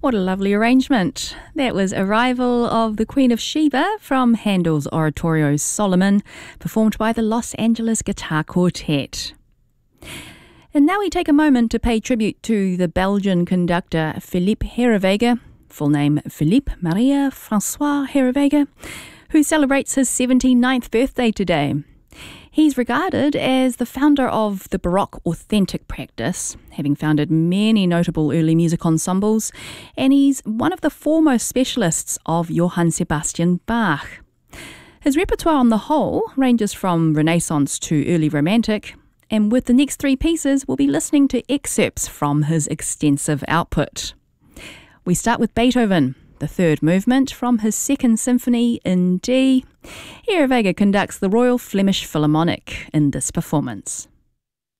What a lovely arrangement. That was Arrival of the Queen of Sheba from Handel's Oratorio Solomon, performed by the Los Angeles Guitar Quartet. And now we take a moment to pay tribute to the Belgian conductor Philippe Herreweghe, full name Philippe Maria Francois Herreweghe, who celebrates his 79th birthday today. He's regarded as the founder of the Baroque authentic practice, having founded many notable early music ensembles, and he's one of the foremost specialists of Johann Sebastian Bach. His repertoire on the whole ranges from Renaissance to early Romantic, and with the next three pieces, we'll be listening to excerpts from his extensive output. We start with Beethoven, the third movement from his Second Symphony in D. Herreweghe conducts the Royal Flemish Philharmonic in this performance.